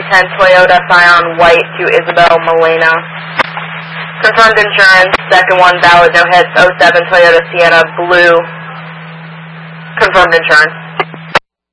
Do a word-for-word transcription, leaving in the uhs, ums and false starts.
ten Toyota Scion white to Isabel Molina. Confirmed insurance, second one valid, no hits, oh seven Toyota Sienna blue. Confirmed insurance.